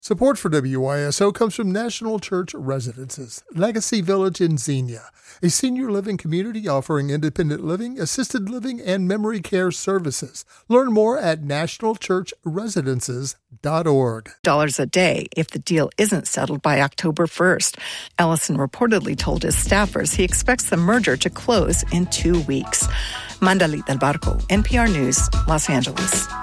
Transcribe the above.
Support for WYSO comes from National Church Residences, Legacy Village in Xenia, a senior living community offering independent living, assisted living, and memory care services. Learn more at nationalchurchresidences.org. $1 a day if the deal isn't settled by October 1st. Ellison reportedly told his staffers he expects the merger to close in 2 weeks. Mandalit Del Barco, NPR News, Los Angeles.